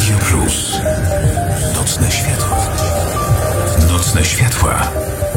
Radio Plus. Nocne światła. Nocne światła.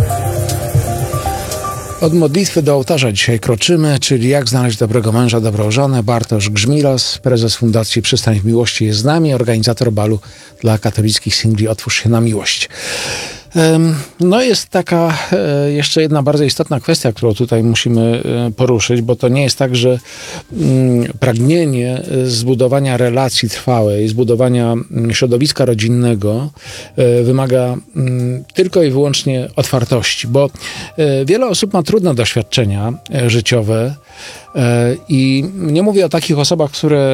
Od modlitwy do ołtarza dzisiaj kroczymy, czyli jak znaleźć dobrego męża, dobrą żonę. Bartosz Grzmilas, prezes Fundacji Przystań w Miłości jest z nami, organizator balu dla katolickich singli Otwórz się na miłość. No jest taka jeszcze jedna bardzo istotna kwestia, którą tutaj musimy poruszyć, bo to nie jest tak, że pragnienie zbudowania relacji trwałej, zbudowania środowiska rodzinnego wymaga tylko i wyłącznie otwartości, bo wiele osób ma trudne doświadczenia życiowe i nie mówię o takich osobach, które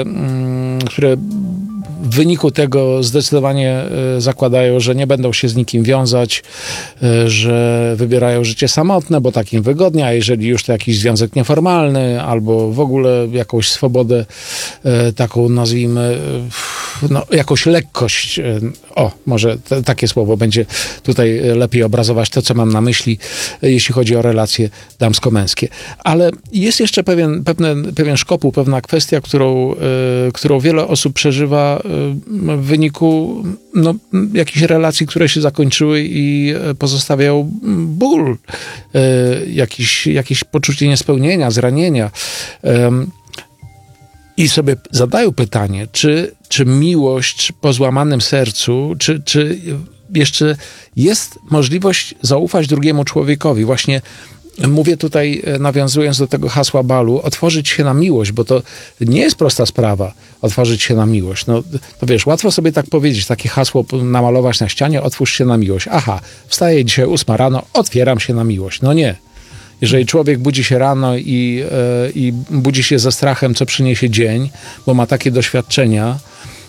w wyniku tego zdecydowanie zakładają, że nie będą się z nikim wiązać, że wybierają życie samotne, bo tak im wygodnie, a jeżeli już to jakiś związek nieformalny albo w ogóle jakąś swobodę taką nazwijmy, jakąś lekkość, może takie słowo będzie tutaj lepiej obrazować to, co mam na myśli, jeśli chodzi o relacje damsko-męskie. Ale jest jeszcze pewien szkopuł, pewna kwestia, którą wiele osób przeżywa w wyniku jakichś relacji, które się zakończyły i pozostawiają ból, jakieś poczucie niespełnienia, zranienia. I sobie zadają pytanie, czy miłość po złamanym sercu, czy jeszcze jest możliwość zaufać drugiemu człowiekowi. Właśnie mówię tutaj, nawiązując do tego hasła balu, otworzyć się na miłość, bo to nie jest prosta sprawa, otworzyć się na miłość. To wiesz, łatwo sobie tak powiedzieć, takie hasło namalować na ścianie, otwórz się na miłość. Aha, wstaję dzisiaj 8 rano, otwieram się na miłość. No nie. Jeżeli człowiek budzi się rano i budzi się ze strachem, co przyniesie dzień, bo ma takie doświadczenia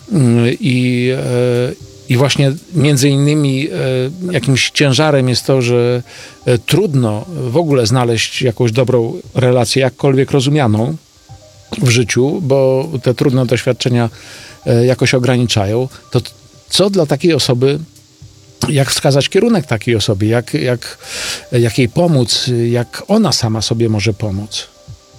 i właśnie między innymi jakimś ciężarem jest to, że trudno w ogóle znaleźć jakąś dobrą relację, jakkolwiek rozumianą w życiu, bo te trudne doświadczenia jakoś ograniczają, to co dla takiej osoby, jak wskazać kierunek takiej osobie, jak jej pomóc, jak ona sama sobie może pomóc?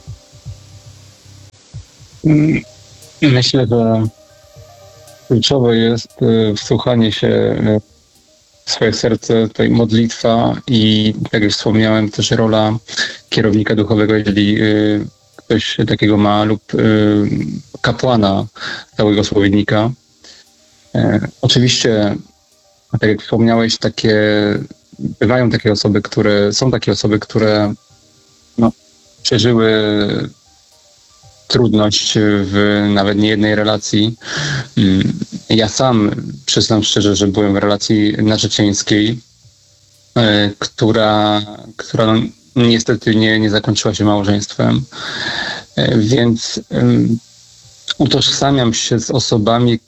Myślę, że kluczowe jest wsłuchanie się w swoje serce, tutaj modlitwa i, tak jak wspomniałem, też rola kierownika duchowego, jeżeli ktoś takiego ma, lub kapłana całego spowiednika. Oczywiście, tak jak wspomniałeś, bywają takie osoby, które przeżyły trudność w nawet niejednej relacji. Ja sam przyznam szczerze, że byłem w relacji narzecieńskiej, która niestety nie zakończyła się małżeństwem, więc utożsamiam się z osobami,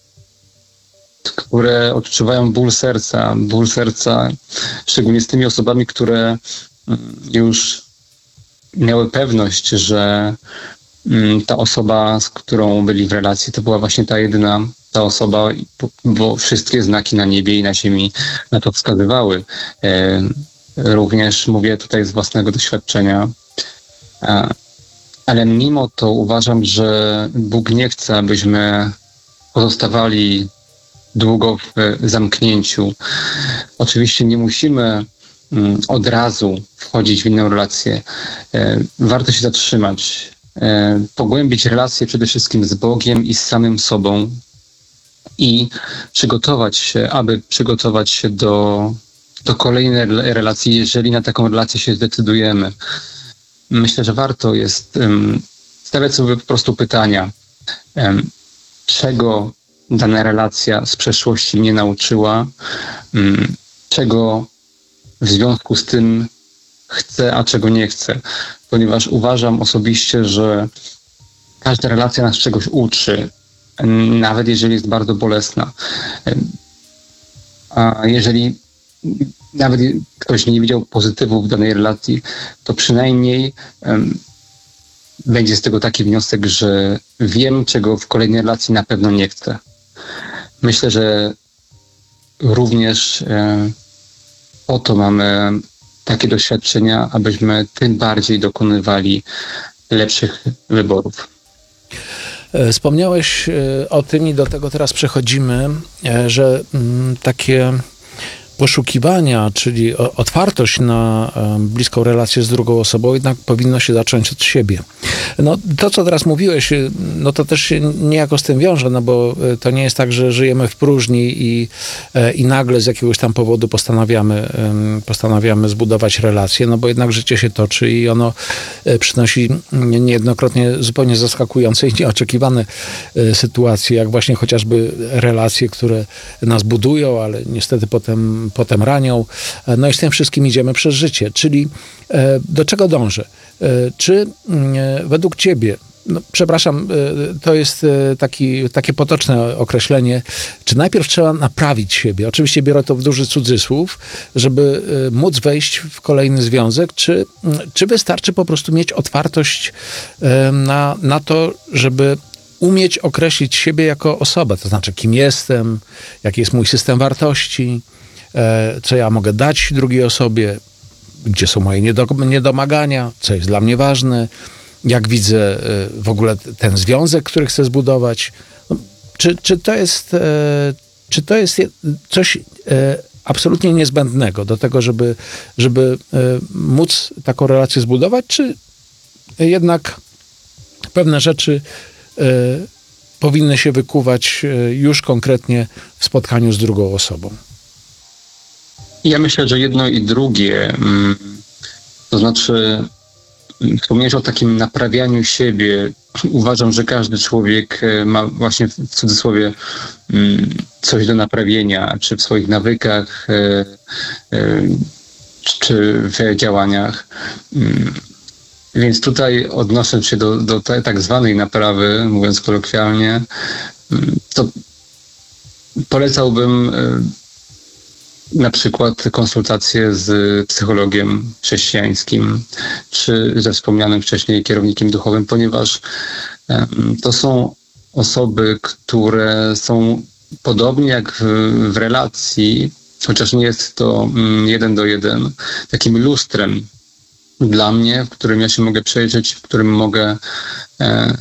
które odczuwają ból serca, szczególnie z tymi osobami, które już miały pewność, że ta osoba, z którą byli w relacji, to była właśnie ta osoba, bo wszystkie znaki na niebie i na ziemi na to wskazywały. Również mówię tutaj z własnego doświadczenia. Ale mimo to uważam, że Bóg nie chce, abyśmy pozostawali długo w zamknięciu. Oczywiście nie musimy od razu wchodzić w inną relację. Warto się zatrzymać, pogłębić relację przede wszystkim z Bogiem i z samym sobą i przygotować się do kolejnej relacji, jeżeli na taką relację się zdecydujemy. Myślę, że warto jest stawiać sobie po prostu pytania, czego dana relacja z przeszłości mnie nauczyła, czego w związku z tym chcę, a czego nie chcę. Ponieważ uważam osobiście, że każda relacja nas czegoś uczy, nawet jeżeli jest bardzo bolesna. A jeżeli nawet ktoś nie widział pozytywów w danej relacji, to przynajmniej będzie z tego taki wniosek, że wiem, czego w kolejnej relacji na pewno nie chcę. Myślę, że również po to mamy takie doświadczenia, abyśmy tym bardziej dokonywali lepszych wyborów. Wspomniałeś o tym i do tego teraz przechodzimy, że takie poszukiwania, czyli otwartość na bliską relację z drugą osobą jednak powinno się zacząć od siebie. No, to, co teraz mówiłeś, no to też się niejako z tym wiąże, no bo to nie jest tak, że żyjemy w próżni i nagle z jakiegoś tam powodu postanawiamy zbudować relacje, no bo jednak życie się toczy i ono przynosi niejednokrotnie zupełnie zaskakujące i nieoczekiwane sytuacje, jak właśnie chociażby relacje, które nas budują, ale niestety potem ranią. No i z tym wszystkim idziemy przez życie. Czyli do czego dążę? Czy według ciebie, no, przepraszam, to jest takie potoczne określenie, czy najpierw trzeba naprawić siebie? Oczywiście biorę to w duży cudzysłów, żeby móc wejść w kolejny związek, czy wystarczy po prostu mieć otwartość na to, żeby umieć określić siebie jako osobę, to znaczy kim jestem, jaki jest mój system wartości, co ja mogę dać drugiej osobie, gdzie są moje niedomagania, co jest dla mnie ważne, jak widzę w ogóle ten związek, który chcę zbudować. No, czy to jest coś absolutnie niezbędnego do tego, żeby móc taką relację zbudować, czy jednak pewne rzeczy powinny się wykuwać już konkretnie w spotkaniu z drugą osobą? Ja myślę, że jedno i drugie. To znaczy, wspomniałeś o takim naprawianiu siebie. Uważam, że każdy człowiek ma właśnie w cudzysłowie coś do naprawienia, czy w swoich nawykach, czy w działaniach. Więc tutaj odnosząc się do tej tak zwanej naprawy, mówiąc kolokwialnie, to polecałbym na przykład konsultacje z psychologiem chrześcijańskim, czy ze wspomnianym wcześniej kierownikiem duchowym, ponieważ to są osoby, które są podobnie jak w relacji, chociaż nie jest to 1 do 1, takim lustrem dla mnie, w którym ja się mogę przejrzeć, w którym mogę